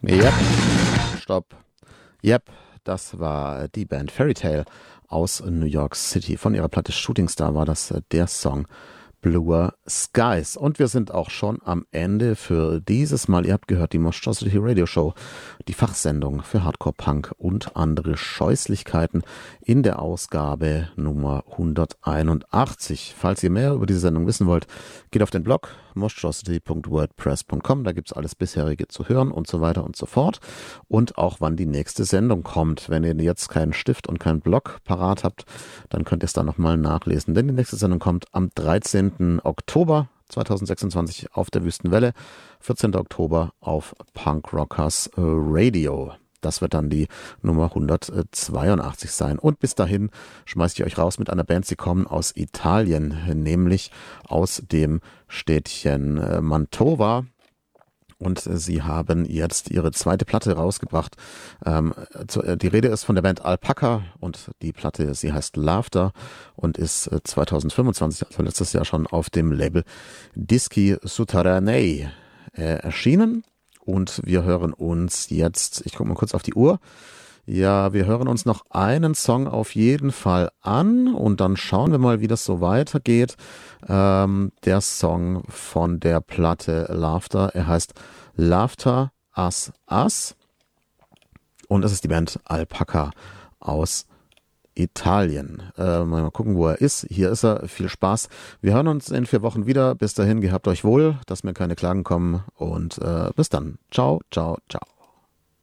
Yep. Stopp. Yep, das war die Band Fairy Tale aus New York City. Von ihrer Platte Shooting Star war das der Song Bluer Skies. Und wir sind auch schon am Ende für dieses Mal. Ihr habt gehört, die Monstrosity Radio Show, die Fachsendung für Hardcore Punk und andere Scheußlichkeiten in der Ausgabe Nummer 181. Falls ihr mehr über diese Sendung wissen wollt, geht auf den Blog monstrosity.wordpress.com. Da gibt's alles bisherige zu hören und so weiter und so fort. Und auch wann die nächste Sendung kommt. Wenn ihr jetzt keinen Stift und keinen Blog parat habt, dann könnt ihr es da nochmal nachlesen. Denn die nächste Sendung kommt am 13. Oktober 2026 auf der Wüstenwelle, 14. Oktober auf Punk Rockers Radio. Das wird dann die Nummer 182 sein. Und bis dahin schmeißt ihr euch raus mit einer Band. Sie kommen aus Italien, nämlich aus dem Städtchen Mantova. Und sie haben jetzt ihre zweite Platte rausgebracht. Die Rede ist von der Band Alpaca und die Platte, sie heißt Laughter und ist 2025, also letztes Jahr schon auf dem Label Dischi Sotterranei erschienen. Und wir hören uns jetzt, ich gucke mal kurz auf die Uhr. Ja, wir hören uns noch einen Song auf jeden Fall an und dann schauen wir mal, wie das so weitergeht. Der Song von der Platte Laughter, er heißt Laughter Us Us und es ist die Band Alpaca aus Italien. Mal gucken, wo er ist. Hier ist er. Viel Spaß. Wir hören uns in 4 Wochen wieder. Bis dahin, gehabt euch wohl, dass mir keine Klagen kommen und bis dann. Ciao, ciao, ciao.